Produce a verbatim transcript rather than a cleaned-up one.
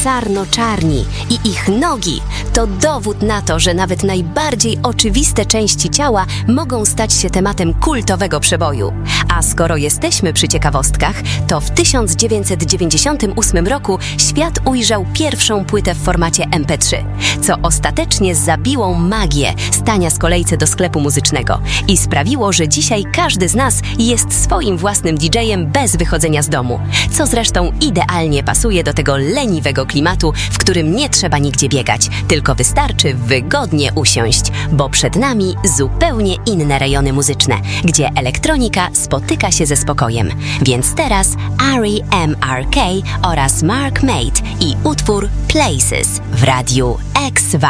sarno-czarni i ich nogi to dowód na to, że nawet najbardziej oczywiste części ciała mogą stać się tematem kultowego przeboju. A skoro jesteśmy przy ciekawostkach, to w tysiąc dziewięćset dziewięćdziesiątym ósmym roku świat ujrzał pierwszą płytę w formacie em pe trzy, co ostatecznie zabiło magię stania z kolejce do sklepu muzycznego i sprawiło, że dzisiaj każdy z nas jest swoim własnym didżejem bez wychodzenia z domu, co zresztą idealnie pasuje do tego leniwego klimatu, w którym nie trzeba nigdzie biegać, tylko wystarczy wygodnie usiąść, bo przed nami zupełnie inne rejony muzyczne, gdzie elektronika spotyka się ze spokojem. Więc teraz Ari M R K oraz Mark Mate i utwór Places w radiu X-Vibe.